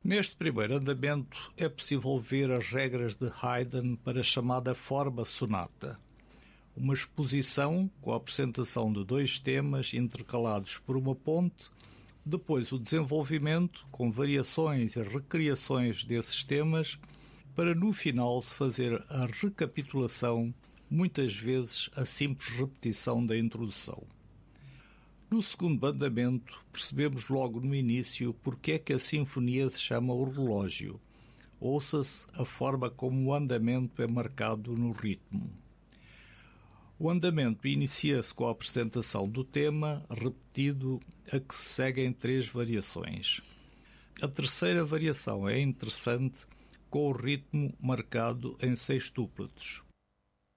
Neste primeiro andamento é possível ver as regras de Haydn para a chamada forma sonata. Uma exposição com a apresentação de 2 temas intercalados por uma ponte, depois o desenvolvimento com variações e recriações desses temas, para no final se fazer a recapitulação, muitas vezes a simples repetição da introdução. No segundo andamento, percebemos logo no início porque é que a sinfonia se chama o relógio. Ouça-se a forma como o andamento é marcado no ritmo. O andamento inicia-se com a apresentação do tema, repetido, a que se seguem 3 variações. A terceira variação é interessante, com o ritmo marcado em 6 túpletos.